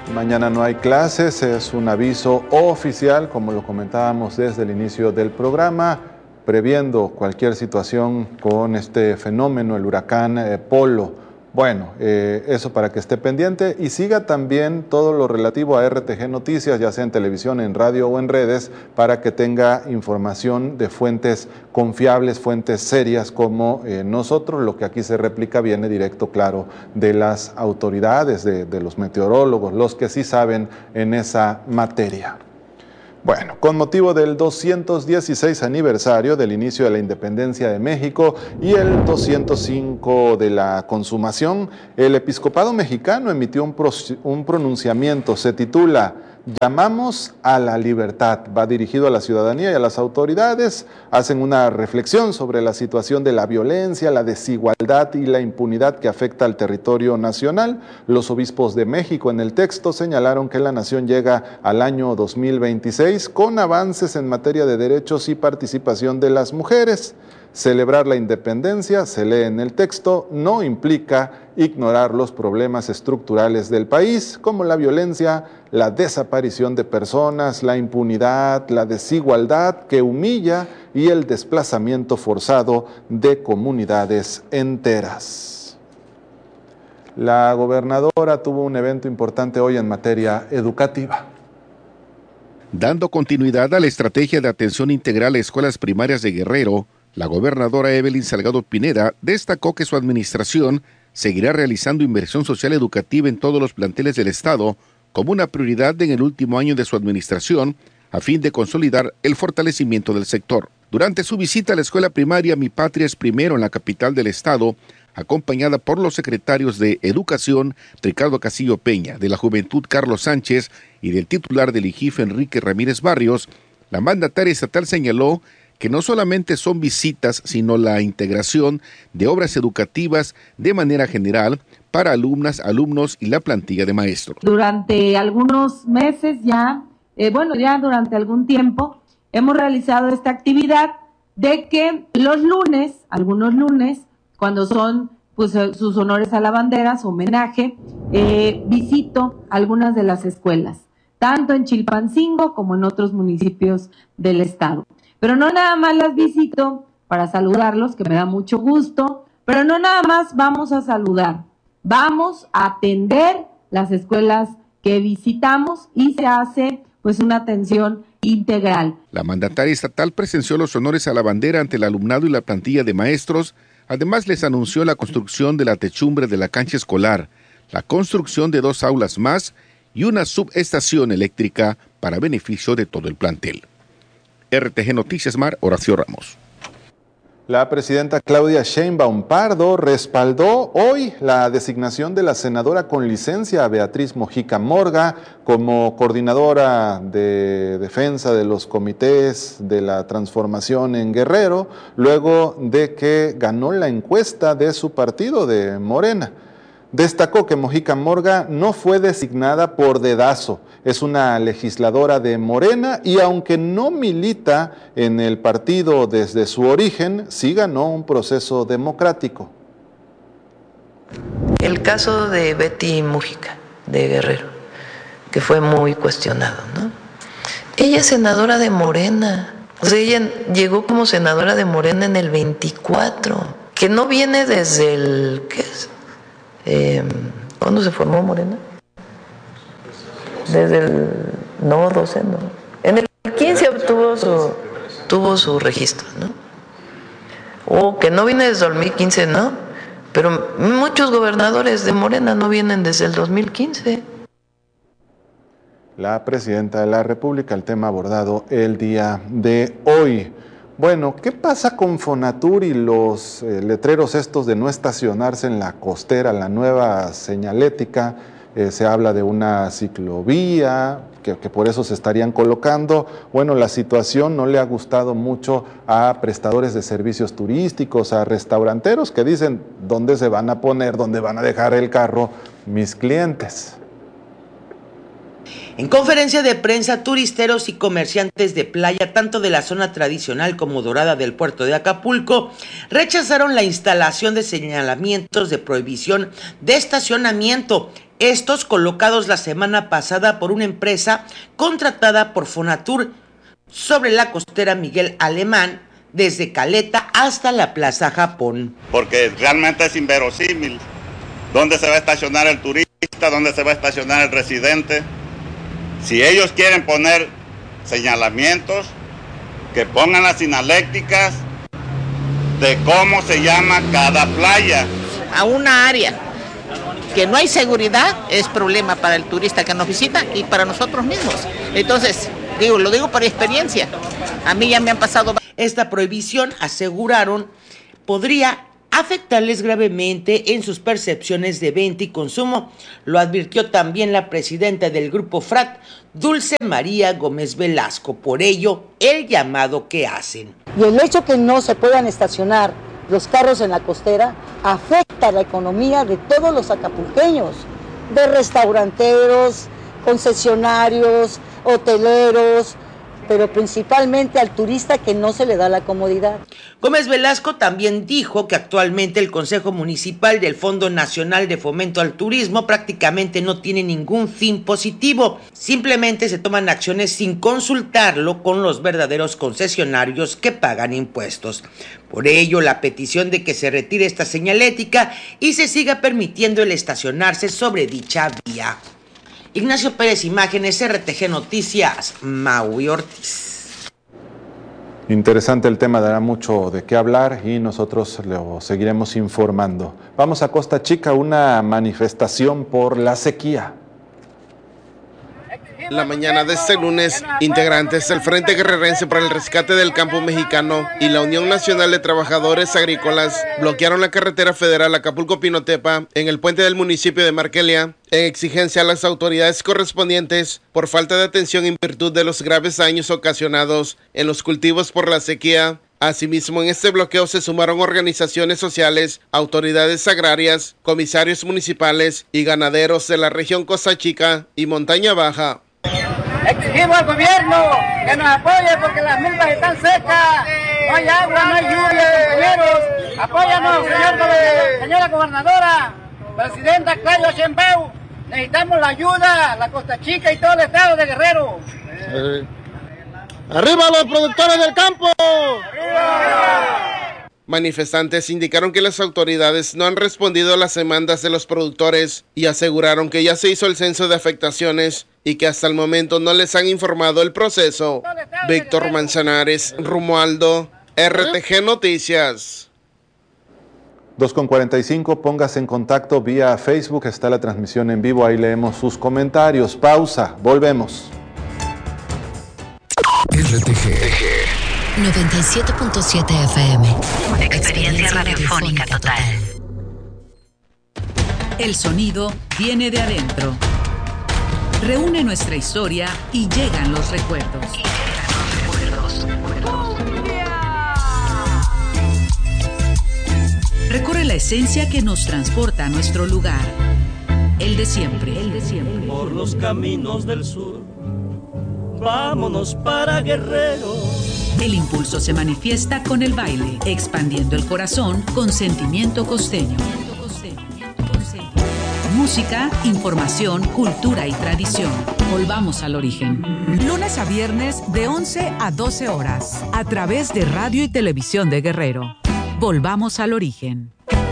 Mañana no hay clases, es un aviso oficial, como lo comentábamos desde el inicio del programa, previendo cualquier situación con este fenómeno, el huracán Polo. Bueno, eso para que esté pendiente y siga también todo lo relativo a RTG Noticias, ya sea en televisión, en radio o en redes, para que tenga información de fuentes confiables, fuentes serias como nosotros. Lo que aquí se replica viene directo, claro, de las autoridades, de los meteorólogos, los que sí saben en esa materia. Bueno, con motivo del 216 aniversario del inicio de la independencia de México y el 205 de la consumación, el episcopado mexicano emitió un pronunciamiento, se titula "Llamamos a la libertad". Va dirigido a la ciudadanía y a las autoridades. Hacen una reflexión sobre la situación de la violencia, la desigualdad y la impunidad que afecta al territorio nacional. Los obispos de México en el texto señalaron que la nación llega al año 2026 con avances en materia de derechos y participación de las mujeres. Celebrar la independencia, se lee en el texto, no implica ignorar los problemas estructurales del país, como la violencia, la desaparición de personas, la impunidad, la desigualdad que humilla y el desplazamiento forzado de comunidades enteras. La gobernadora tuvo un evento importante hoy en materia educativa. Dando continuidad a la estrategia de atención integral a escuelas primarias de Guerrero, la gobernadora Evelyn Salgado Pineda destacó que su administración seguirá realizando inversión social educativa en todos los planteles del Estado como una prioridad en el último año de su administración a fin de consolidar el fortalecimiento del sector. Durante su visita a la escuela primaria Mi Patria es Primero en la capital del Estado, acompañada por los secretarios de Educación Ricardo Castillo Peña, de la Juventud Carlos Sánchez y del titular del IGIF Enrique Ramírez Barrios, la mandataria estatal señaló que no solamente son visitas, sino la integración de obras educativas de manera general para alumnas, alumnos y la plantilla de maestros. Durante algunos meses ya durante algún tiempo, hemos realizado esta actividad de que los lunes, algunos lunes, cuando son sus honores a la bandera, su homenaje, visito algunas de las escuelas, tanto en Chilpancingo como en otros municipios del estado. Pero no nada más las visito para saludarlos, que me da mucho gusto, pero no nada más vamos a saludar, vamos a atender las escuelas que visitamos y se hace una atención integral. La mandataria estatal presenció los honores a la bandera ante el alumnado y la plantilla de maestros. Además les anunció la construcción de la techumbre de la cancha escolar, la construcción de 2 aulas más y una subestación eléctrica para beneficio de todo el plantel. RTG Noticias Mar, Horacio Ramos. La presidenta Claudia Sheinbaum Pardo respaldó hoy la designación de la senadora con licencia Beatriz Mojica Morga como coordinadora de defensa de los comités de la transformación en Guerrero, luego de que ganó la encuesta de su partido de Morena. Destacó que Mojica Morga no fue designada por dedazo, es una legisladora de Morena y aunque no milita en el partido desde su origen, sí ganó un proceso democrático. El caso de Betty Mujica, de Guerrero, que fue muy cuestionado, ¿no? Ella es senadora de Morena, o sea, ella llegó como senadora de Morena en el 24, que no viene desde el, ¿qué es? ¿Cuándo se formó Morena? Desde el 12, no. En el 15 tuvo su registro, ¿no? O que no viene desde el 2015, ¿no? Pero muchos gobernadores de Morena no vienen desde el 2015. La presidenta de la República, el tema abordado el día de hoy. Bueno, ¿qué pasa con Fonatur y los letreros estos de no estacionarse en la costera, la nueva señalética? Se habla de una ciclovía, que por eso se estarían colocando. Bueno, la situación no le ha gustado mucho a prestadores de servicios turísticos, a restauranteros que dicen, ¿dónde se van a poner, dónde van a dejar el carro mis clientes? En conferencia de prensa, turisteros y comerciantes de playa, tanto de la zona tradicional como dorada del puerto de Acapulco, rechazaron la instalación de señalamientos de prohibición de estacionamiento estos colocados la semana pasada por una empresa contratada por Fonatur sobre la costera Miguel Alemán, desde Caleta hasta la Plaza Japón. Porque realmente es inverosímil. ¿Dónde se va a estacionar el turista? ¿Dónde se va a estacionar el residente? Si ellos quieren poner señalamientos, que pongan las sinalécticas de cómo se llama cada playa. A una área que no hay seguridad es problema para el turista que nos visita y para nosotros mismos. Entonces, lo digo por experiencia. A mí ya me han pasado. Esta prohibición, aseguraron, podría afectarles gravemente en sus percepciones de venta y consumo. Lo advirtió también la presidenta del Grupo FRAT, Dulce María Gómez Velasco. Por ello, el llamado que hacen. Y el hecho que no se puedan estacionar los carros en la costera afecta la economía de todos los acapulqueños, de restauranteros, concesionarios, hoteleros, pero principalmente al turista que no se le da la comodidad. Gómez Velasco también dijo que actualmente el Consejo Municipal del Fondo Nacional de Fomento al Turismo prácticamente no tiene ningún fin positivo. Simplemente se toman acciones sin consultarlo con los verdaderos concesionarios que pagan impuestos. Por ello, la petición de que se retire esta señalética y se siga permitiendo el estacionarse sobre dicha vía. Ignacio Pérez, Imágenes, RTG Noticias, Maui Ortiz. Interesante el tema, dará mucho de qué hablar y nosotros lo seguiremos informando. Vamos a Costa Chica, una manifestación por la sequía. La mañana de este lunes, integrantes del Frente Guerrerense para el Rescate del Campo Mexicano y la Unión Nacional de Trabajadores Agrícolas bloquearon la carretera federal Acapulco-Pinotepa en el puente del municipio de Marquelia en exigencia a las autoridades correspondientes por falta de atención en virtud de los graves daños ocasionados en los cultivos por la sequía. Asimismo, en este bloqueo se sumaron organizaciones sociales, autoridades agrarias, comisarios municipales y ganaderos de la región Costa Chica y Montaña Baja. Exigimos al gobierno que nos apoye porque las milpas están secas, no hay agua, no hay lluvia, compañeros. Apóyanos, señora gobernadora, presidenta Claudia Sheinbaum. Necesitamos la ayuda, la Costa Chica y todo el estado de Guerrero. ¡Arriba los productores del campo! ¡Arriba! Manifestantes indicaron que las autoridades no han respondido a las demandas de los productores y aseguraron que ya se hizo el censo de afectaciones y que hasta el momento no les han informado el proceso. Víctor Manzanares, Romualdo, RTG Noticias. 2:45, póngase en contacto vía Facebook, está la transmisión en vivo, ahí leemos sus comentarios. Pausa, volvemos. RTG 97.7 FM. Experiencia radiofónica total. El sonido viene de adentro. Reúne nuestra historia y llegan los recuerdos. Recorre la esencia que nos transporta a nuestro lugar. El de siempre, el de siempre. Por los caminos del sur, vámonos para Guerrero. El impulso se manifiesta con el baile, expandiendo el corazón con sentimiento costeño. Música, información, cultura y tradición. Volvamos al origen. Lunes a viernes de 11 a 12 horas. A través de Radio y Televisión de Guerrero. Volvamos al origen.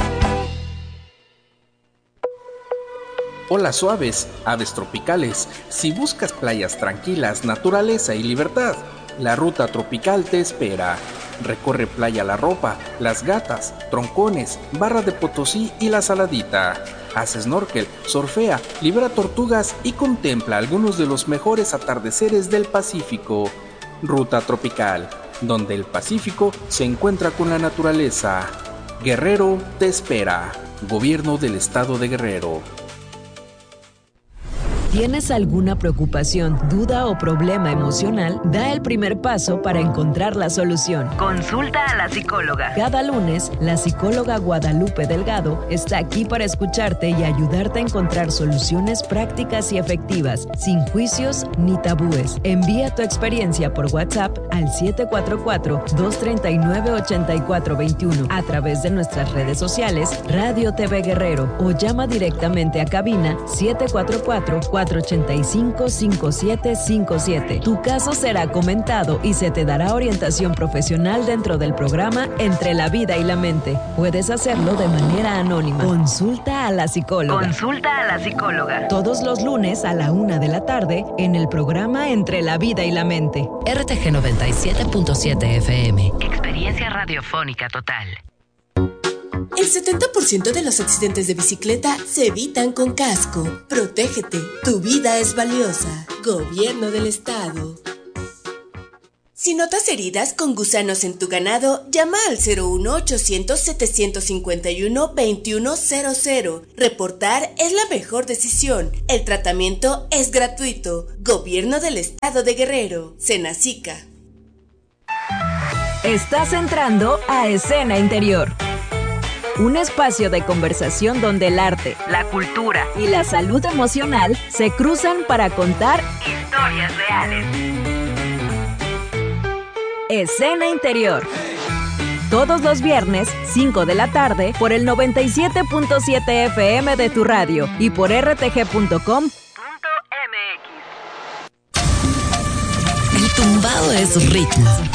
Olas suaves, aves tropicales. Si buscas playas tranquilas, naturaleza y libertad, la ruta tropical te espera. Recorre Playa La Ropa, Las Gatas, Troncones, Barra de Potosí y La Saladita. Haz snorkel, surfea, libera tortugas y contempla algunos de los mejores atardeceres del Pacífico. Ruta tropical, donde el Pacífico se encuentra con la naturaleza. Guerrero te espera. Gobierno del Estado de Guerrero. ¿Tienes alguna preocupación, duda o problema emocional? Da el primer paso para encontrar la solución. Consulta a la psicóloga. Cada lunes, la psicóloga Guadalupe Delgado está aquí para escucharte y ayudarte a encontrar soluciones prácticas y efectivas, sin juicios ni tabúes. Envía tu experiencia por WhatsApp al 744-239-8421 a través de nuestras redes sociales Radio TV Guerrero o llama directamente a cabina 744-485-5757. Tu caso será comentado y se te dará orientación profesional dentro del programa Entre la Vida y la Mente. Puedes hacerlo de manera anónima. Consulta a la psicóloga. Consulta a la psicóloga. Todos los lunes a la 1 de la tarde en el programa Entre la Vida y la Mente. RTG 97.7 FM. Experiencia radiofónica total. El 70% de los accidentes de bicicleta se evitan con casco. Protégete, tu vida es valiosa. Gobierno del Estado. Si notas heridas con gusanos en tu ganado, llama al 01800-751-2100. Reportar es la mejor decisión. El tratamiento es gratuito. Gobierno del Estado de Guerrero. Senacica. Estás entrando a Escena Interior. Un espacio de conversación donde el arte, la cultura y la salud emocional se cruzan para contar historias reales. Escena Interior. Todos los viernes, 5 de la tarde, por el 97.7 FM de tu radio y por rtg.com.mx. El tumbado es ritmo.